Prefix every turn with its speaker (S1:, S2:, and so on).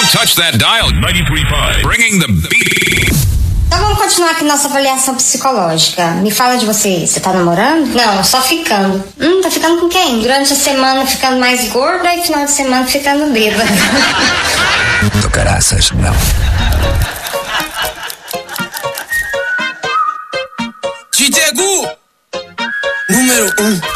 S1: touch that dial. 93.5. Bringing the beat.
S2: Então vamos continuar aqui nossa avaliação psicológica. Me fala de você. Você tá namorando? Não, só ficando. Tá ficando com quem? Durante a semana ficando mais gorda e final de semana ficando bêbada.
S3: Do caraças, não.
S4: DJ Gu, número 1.